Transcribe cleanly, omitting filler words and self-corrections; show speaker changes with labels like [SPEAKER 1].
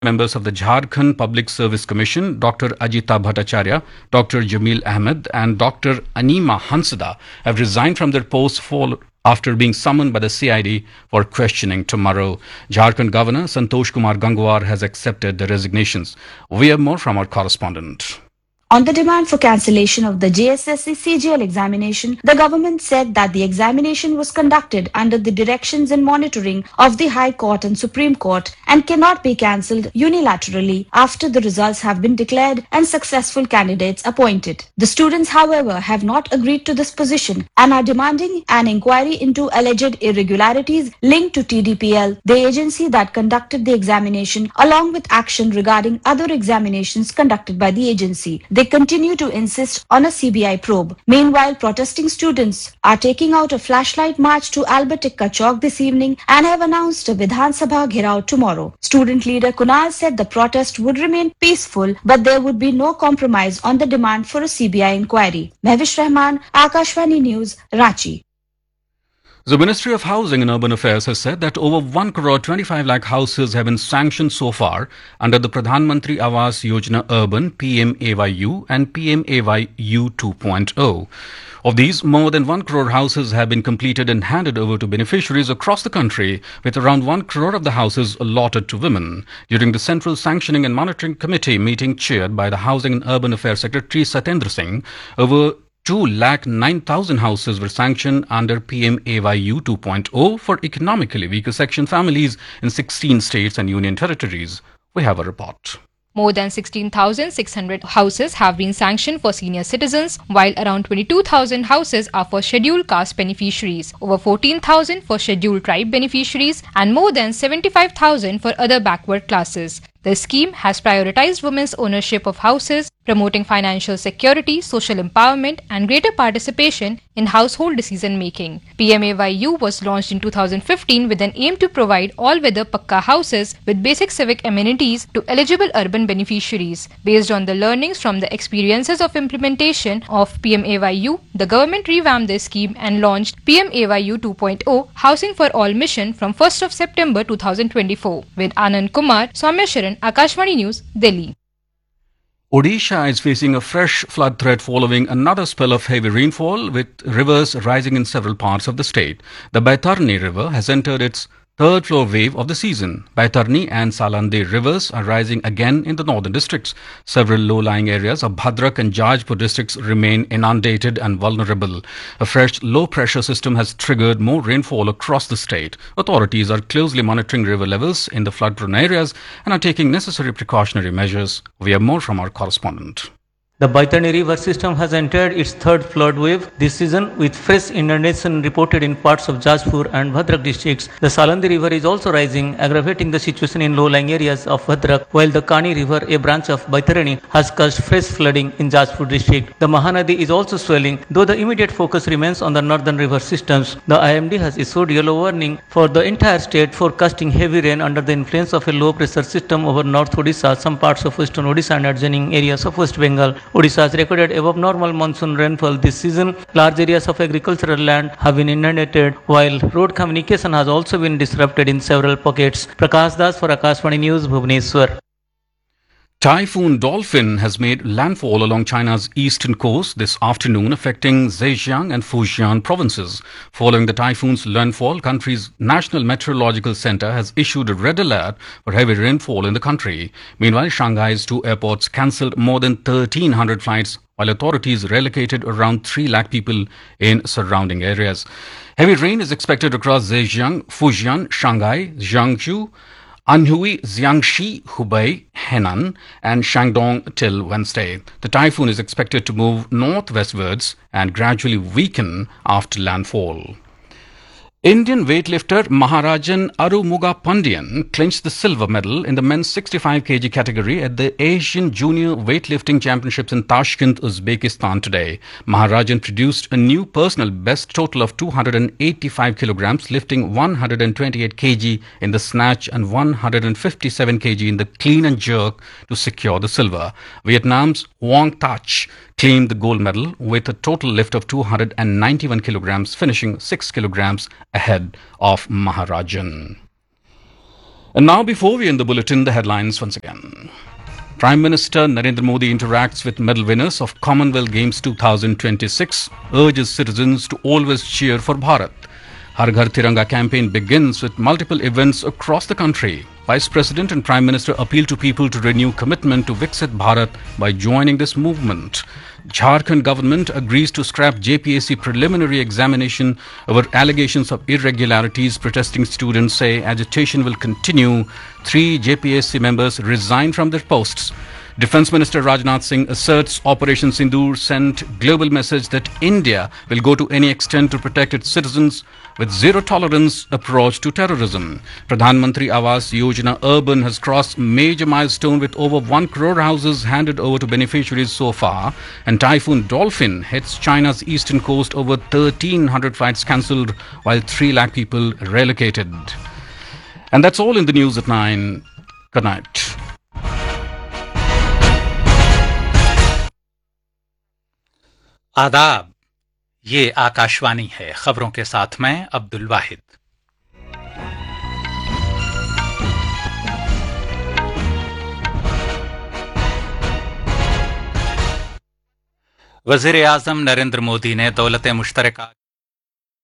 [SPEAKER 1] Members of the Jharkhand Public Service Commission, Dr. Ajita Bhattacharya, Dr. Jamil Ahmed, and Dr. Anima Hansada have resigned from their posts after being summoned by the CID for questioning tomorrow. Jharkhand Governor Santosh Kumar Gangwar has accepted the resignations. We have more from our correspondent.
[SPEAKER 2] On the demand for cancellation of the JSSC CGL examination, the government said that the examination was conducted under the directions and monitoring of the High Court and Supreme Court and cannot be cancelled unilaterally after the results have been declared and successful candidates appointed. The students, however, have not agreed to this position and are demanding an inquiry into alleged irregularities linked to TDPL, the agency that conducted the examination, along with action regarding other examinations conducted by the agency. They continue to insist on a CBI probe. Meanwhile, protesting students are taking out a flashlight march to Albert Ikka Chowk this evening and have announced a Vidhan Sabha Ghirao tomorrow. Student leader Kunal said the protest would remain peaceful, but there would be no compromise on the demand for a CBI inquiry. Mehwish Rahman, Akashvani News, Ranchi.
[SPEAKER 1] The Ministry of Housing and Urban Affairs has said that over 1 crore 25 lakh houses have been sanctioned so far under the Pradhan Mantri Awas Yojana Urban PMAYU and PMAYU 2.0. Of these, more than 1 crore houses have been completed and handed over to beneficiaries across the country, with around 1 crore of the houses allotted to women. During the Central Sanctioning and Monitoring Committee meeting chaired by the Housing and Urban Affairs Secretary Satyendra Singh, over 2,09,000 houses were sanctioned under PMAYU 2.0 for economically weaker section families in 16 states and union territories. We have a report.
[SPEAKER 3] More than 16,600 houses have been sanctioned for senior citizens, while around 22,000 houses are for scheduled caste beneficiaries, over 14,000 for scheduled tribe beneficiaries, and more than 75,000 for other backward classes. The scheme has prioritized women's ownership of houses, promoting financial security, social empowerment, and greater participation in household decision-making. PMAYU was launched in 2015 with an aim to provide all-weather Pakka houses with basic civic amenities to eligible urban beneficiaries. Based on the learnings from the experiences of implementation of PMAYU, the government revamped the scheme and launched PMAYU 2.0 Housing for All mission from 1st of September 2024. With Anand Kumar, Soumya Sharan, Akashvani News, Delhi.
[SPEAKER 1] Odisha is facing a fresh flood threat following another spell of heavy rainfall, with rivers rising in several parts of the state. The Baitarni River has entered its third flow wave of the season. Baitarni and Salande rivers are rising again in the northern districts. Several low-lying areas of Bhadrak and Jajpur districts remain inundated and vulnerable. A fresh low-pressure system has triggered more rainfall across the state. Authorities are closely monitoring river levels in the flood-prone areas and are taking necessary precautionary measures. We have more from our correspondent.
[SPEAKER 4] The Baitarni River system has entered its third flood wave this season, with fresh inundation reported in parts of Jajpur and Bhadrak districts. The Salandi River is also rising, aggravating the situation in low-lying areas of Bhadrak, while the Kani River, a branch of Baitarani, has caused fresh flooding in Jajpur district. The Mahanadi is also swelling, though the immediate focus remains on the northern river systems. The IMD has issued yellow warning for the entire state, forecasting heavy rain under the influence of a low-pressure system over North Odisha, some parts of Western Odisha and adjoining areas of West Bengal. Odisha has recorded above normal monsoon rainfall this season. Large areas of agricultural land have been inundated, while road communication has also been disrupted in several pockets. Prakash Das for Akashvani News, Bhubaneswar.
[SPEAKER 1] Typhoon Dolphin has made landfall along China's eastern coast this afternoon, affecting Zhejiang and Fujian provinces. Following the typhoon's landfall, country's National Meteorological Center has issued a red alert for heavy rainfall in the country. Meanwhile, Shanghai's two airports cancelled more than 1,300 flights, while authorities relocated around 3 lakh people in surrounding areas. Heavy rain is expected across Zhejiang, Fujian, Shanghai, Jiangsu, Anhui, Jiangxi, Hubei, Henan and Shandong till Wednesday. The typhoon is expected to move northwestwards and gradually weaken after landfall. Indian weightlifter Maharajan Arumuga Pandian clinched the silver medal in the men's 65 kg category at the Asian Junior Weightlifting Championships in Tashkent, Uzbekistan today. Maharajan produced a new personal best total of 285 kilograms, lifting 128 kg in the snatch and 157 kg in the clean and jerk to secure the silver. Vietnam's Wong Tach claimed the gold medal with a total lift of 291 kilograms, finishing 6 kilograms ahead of Maharajan. And now, before we end the bulletin, the headlines once again. Prime Minister Narendra Modi interacts with medal winners of Commonwealth Games 2026, urges citizens to always cheer for Bharat. Har Ghar Tiranga campaign begins with multiple events across the country. Vice President and Prime Minister appeal to people to renew commitment to Viksit Bharat by joining this movement. Jharkhand government agrees to scrap JPSC preliminary examination over allegations of irregularities. Protesting students say agitation will continue. 3 JPSC members resign from their posts. Defence Minister Rajnath Singh asserts Operation Sindoor sent global message that India will go to any extent to protect its citizens with zero tolerance approach to terrorism. Pradhan Mantri Awas Yojana Urban has crossed major milestone with over 1 crore houses handed over to beneficiaries so far. And Typhoon Dolphin hits China's eastern coast, over 1,300 flights cancelled while 3 lakh people relocated. And that's all in the news at 9. Good night.
[SPEAKER 5] आदाब, ये आकाशवाणी है। खबरों के साथ मैं अब्दुल वाहिद। वज़ीर-ए-आज़म नरेंद्र मोदी ने दौलत मुश्तरका